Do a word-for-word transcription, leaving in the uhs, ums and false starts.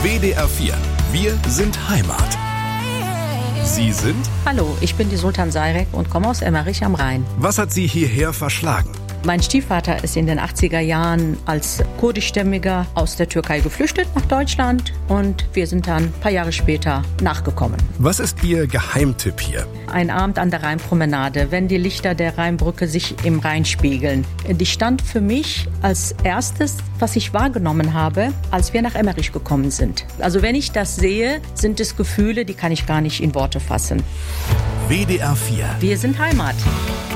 W D R vier. Wir sind Heimat. Sie sind? Hallo, ich bin die Sultan Sayrek und komme aus Emmerich am Rhein. Was hat Sie hierher verschlagen? Mein Stiefvater ist in den achtziger Jahren als kurdischstämmiger aus der Türkei geflüchtet nach Deutschland und wir sind dann ein paar Jahre später nachgekommen. Was ist Ihr Geheimtipp hier? Ein Abend an der Rheinpromenade, wenn die Lichter der Rheinbrücke sich im Rhein spiegeln. Die stand für mich als erstes, was ich wahrgenommen habe, als wir nach Emmerich gekommen sind. Also wenn ich das sehe, sind es Gefühle, die kann ich gar nicht in Worte fassen. W D R vier. Wir sind Heimat.